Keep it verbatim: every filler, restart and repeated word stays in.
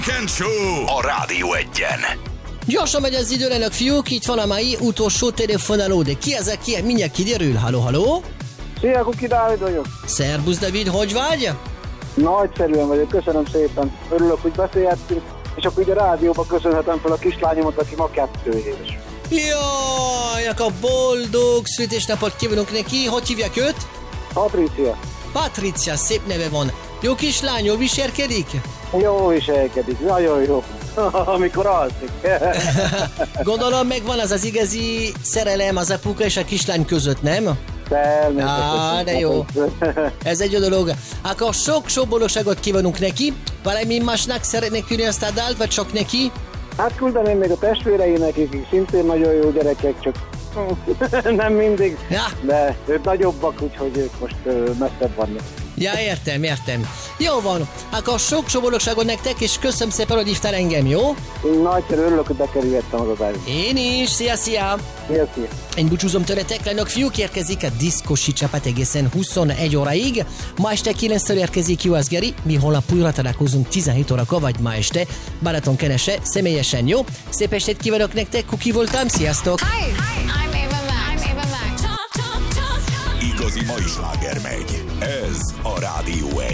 Weekend Show a Rádió Egyen. Gyorsan megy az időlenek, fiúk, itt van a mai utolsó telefonáló, de ki ez, aki mindjárt kiderül. Halló, halló? Szia, Kuki, Dávid vagyok. Szerbusz, David, hogy vagy? Nagyszerűen vagyok, köszönöm szépen. Örülök, hogy beszélhettünk, és akkor így a rádióban köszönhetem fel a kislányomat, aki ma kettő éves. Jaj, a boldog születésnapot kívánunk neki. Hogy hívják őt? Patricia. Patricia, szép neve van. Jó kislány, jól viselkedik? Jó viselkedik, nagyon jó. Amikor alszik. Gondolom megvan az az igazi szerelem az apuka és a kislány között, nem? Természetesen. Á, de jó. Ez egy jó dolog. Akkor sok-sok boldogságot kívánunk neki. Valami másnak szeretnék küldeni azt a dalt, vagy csak neki? Hát küldeném még a testvéreinek, akik szintén nagyon jó gyerekek, csak nem mindig, Ja. de ők nagyobbak, úgyhogy ők most messzebb vannak. Ja, értem, értem. Jó van. Akkor sok-sok boldogságot nektek, és köszönöm szépen, hogy hívtál engem, jó? Nagyszerű, örülök, hogy bekerülhettem az adásba. Én is. Szia, szia. Szia, szia. Én búcsúzom tőletek, lányok, fiúk, érkezik a diszkosi csapat egészen huszonegy óraig. Ma este kilenckor érkezik Juhász Geri, mi holnap újra találkozunk tizenhét órakor, vagy ma este Balatonkenese, személyesen, jó? Szép estét kívánok nektek, Kuki voltam, sziasztok! Hi, hi, I'm Ava Max. I'm Ava Max. Igazi mai sláger megy. Ez a Rádió Egy.